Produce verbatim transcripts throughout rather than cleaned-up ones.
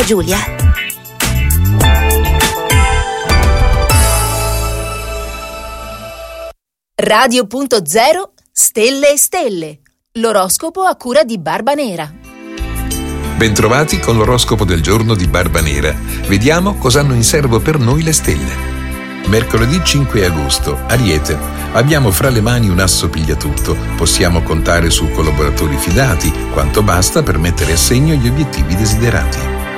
Giulia. Radio punto zero Stelle e Stelle. L'oroscopo a cura di Barba Nera. Bentrovati con l'oroscopo del giorno di Barba Nera. Vediamo cosa hanno in serbo per noi le stelle. Mercoledì cinque agosto, Ariete. Abbiamo fra le mani un asso pigliatutto. Possiamo contare su collaboratori fidati, quanto basta per mettere a segno gli obiettivi desiderati.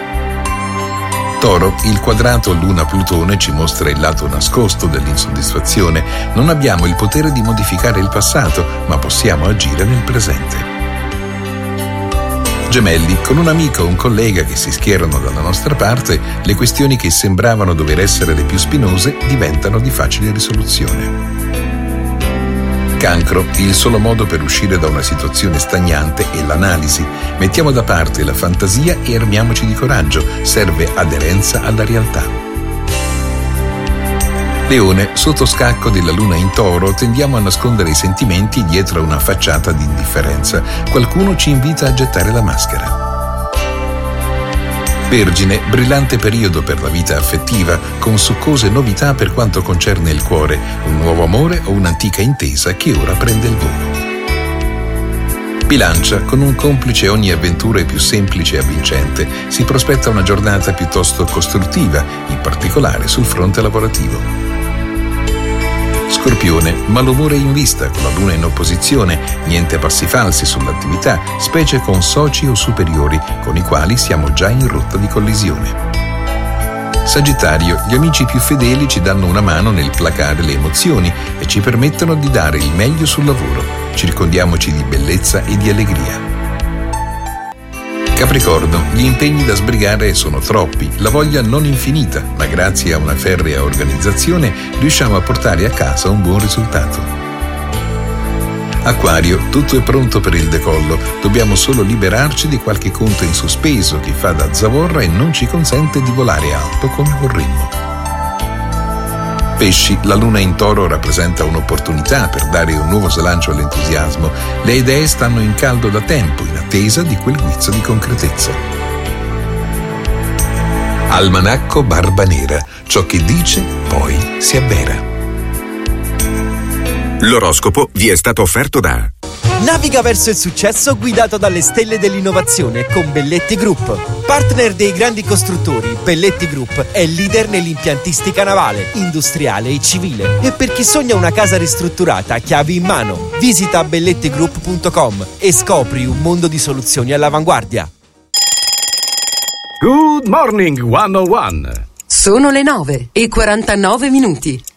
Toro, il quadrato Luna-Plutone ci mostra il lato nascosto dell'insoddisfazione. Non abbiamo il potere di modificare il passato, ma possiamo agire nel presente. Gemelli, con un amico o un collega che si schierano dalla nostra parte, le questioni che sembravano dover essere le più spinose diventano di facile risoluzione. Cancro, il solo modo per uscire da una situazione stagnante è l'analisi. Mettiamo da parte la fantasia e armiamoci di coraggio, serve aderenza alla realtà. Leone, sotto scacco della luna in Toro, tendiamo a nascondere i sentimenti dietro a una facciata di indifferenza. Qualcuno ci invita a gettare la maschera. Vergine, brillante periodo per la vita affettiva, con succose novità per quanto concerne il cuore, un nuovo amore o un'antica intesa che ora prende il volo. Bilancia, con un complice ogni avventura è più semplice e avvincente, si prospetta una giornata piuttosto costruttiva, in particolare sul fronte lavorativo. Scorpione, malumore in vista, con la luna in opposizione, niente passi falsi sull'attività, specie con soci o superiori, con i quali siamo già in rotta di collisione. Sagittario, gli amici più fedeli ci danno una mano nel placare le emozioni e ci permettono di dare il meglio sul lavoro. Circondiamoci di bellezza e di allegria. Capricorno, gli impegni da sbrigare sono troppi, la voglia non infinita, ma grazie a una ferrea organizzazione riusciamo a portare a casa un buon risultato. Acquario, tutto è pronto per il decollo, dobbiamo solo liberarci di qualche conto in sospeso che fa da zavorra e non ci consente di volare alto come vorremmo. Pesci, la luna in Toro rappresenta un'opportunità per dare un nuovo slancio all'entusiasmo. Le idee stanno in caldo da tempo, in attesa di quel guizzo di concretezza. Almanacco Barba Nera, ciò che dice poi si avvera. L'oroscopo vi è stato offerto da Naviga verso il successo guidato dalle stelle dell'innovazione con Belletti Group. Partner dei grandi costruttori, Belletti Group è leader nell'impiantistica navale, industriale e civile. E per chi sogna una casa ristrutturata a chiavi in mano, visita belletti group punto com e scopri un mondo di soluzioni all'avanguardia. Good morning, one oh one. Sono le nove e quarantanove minuti.